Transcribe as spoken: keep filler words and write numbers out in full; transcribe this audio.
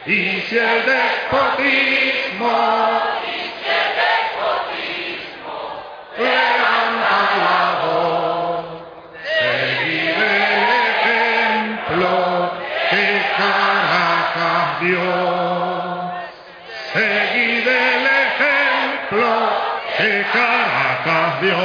Y si el despotismo levanta la voz, seguid el ejemplo que Caracas dio. Seguid el ejemplo que Caracas dio.